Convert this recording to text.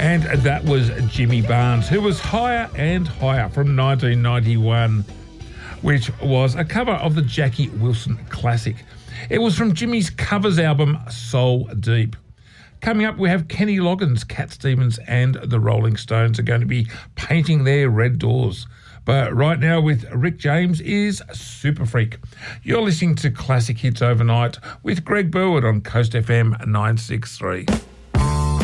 And that was Jimmy Barnes, who was Higher and Higher from 1991, which was a cover of the Jackie Wilson classic. It was from Jimmy's covers album, Soul Deep. Coming up, we have Kenny Loggins, Cat Stevens and the Rolling Stones are going to be painting their red doors. But right now with Rick James is Super Freak. You're listening to Classic Hits Overnight with Greg Burwood on Coast FM 963.